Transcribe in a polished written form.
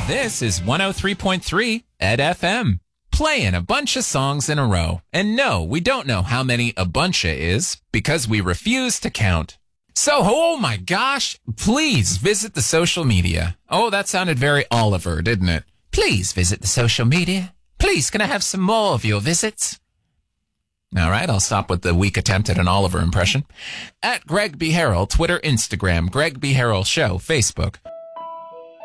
This is 103.3 Ed FM, playing a bunch of songs in a row. And no, we don't know how many a buncha is because we refuse to count. So, oh my gosh, please visit the social media. Oh, that sounded very Oliver, didn't it? Please visit the social media. Please, can I have some more of your visits? All right, I'll stop with the weak attempt at an Oliver impression. At Greg B. Harrell, Twitter, Instagram, Greg B. Harrell Show, Facebook.